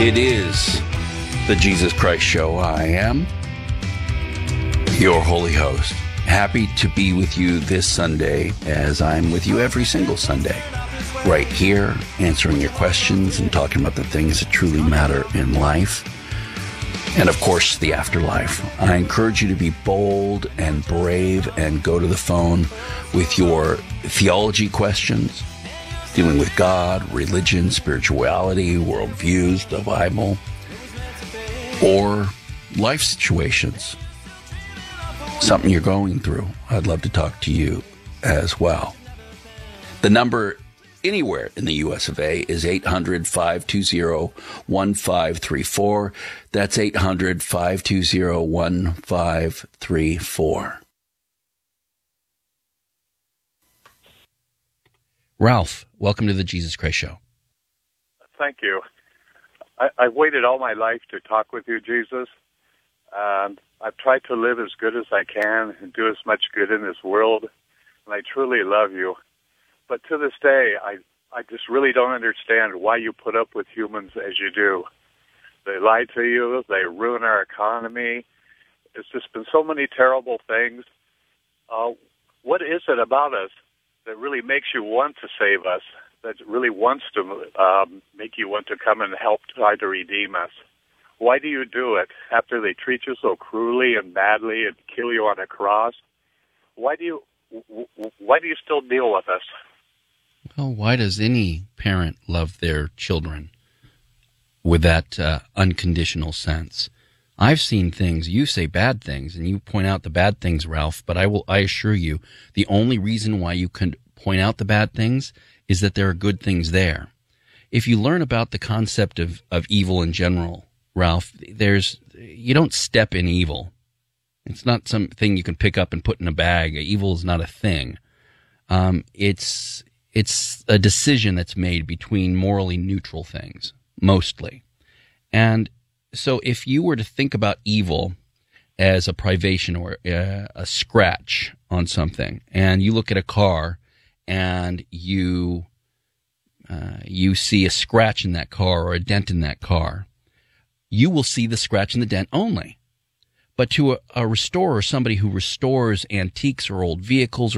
It is the Jesus Christ Show. I am your holy host. Happy to be with you this Sunday, as I'm with you every single Sunday, right here, answering your questions and talking about the things that truly matter in life. And of course, the afterlife. I encourage you to be bold and brave and go to the phone with your theology questions, dealing with God, religion, spirituality, worldviews, the Bible, or life situations, something you're going through. I'd love to talk to you as well. The number anywhere in the U.S. of A is 800-520-1534. That's 800-520-1534. Ralph, welcome to the Jesus Christ Show. Thank you. I've waited all my life to talk with you, Jesus. And I've tried to live as good as I can and do as much good in this world. And I truly love you. But to this day, I just really don't understand why you put up with humans as you do. They lie to you. They ruin our economy. It's just been so many terrible things. What is it about us that really makes you want to save us, that really wants to make you want to come and help try to redeem us? Why do you do it after they treat you so cruelly and badly and kill you on a cross? Why do you still deal with us? Well, why does any parent love their children with that unconditional sense? I've seen things, you say bad things, and you point out the bad things, Ralph, but I assure you, the only reason why you can point out the bad things is that there are good things there. If you learn about the concept of evil in general, Ralph, you don't step in evil. It's not something you can pick up and put in a bag. Evil is not a thing. It's a decision that's made between morally neutral things, mostly. And so if you were to think about evil as a privation or a scratch on something, and you look at a car and you see a scratch in that car or a dent in that car, you will see the scratch and the dent only. But to a restorer, somebody who restores antiques or old vehicles